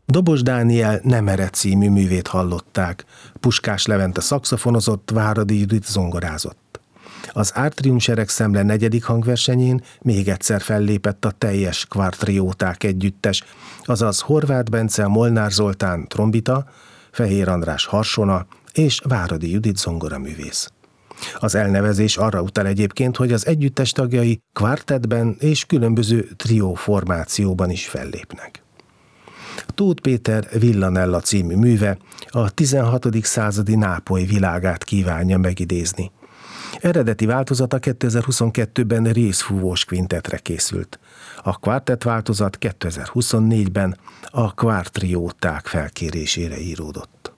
Dobos Dániel Nemere című művét hallották, Puskás Levente szaxofonozott, Váradi Judit zongorázott. Az Átrium Seregszemle 4. hangversenyén még egyszer fellépett a teljes Kvartrióták együttes, azaz Horváth Bence, Molnár Zoltán trombita, Fehér András harsona és Váradi Judit zongoraművész. Az elnevezés arra utal egyébként, hogy az együttes tagjai kvartettben és különböző trió formációban is fellépnek. Tóth Péter Villanella című műve a 16. századi Nápoly világát kívánja megidézni. Eredeti változata 2022-ben részfúvós kvintetre készült. A kvartett változat 2024-ben a Kvartrióták felkérésére íródott.